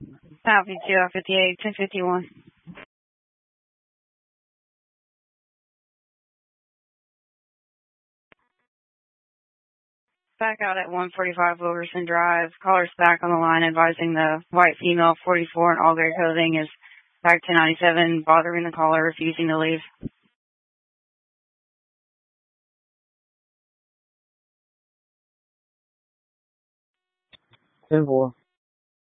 Copy 258, 1051. Back out at 145 Wilkerson Drive. Caller's back on the line advising the white female 44 in all gray clothing is back to 97, bothering the caller, refusing to leave. 10-4.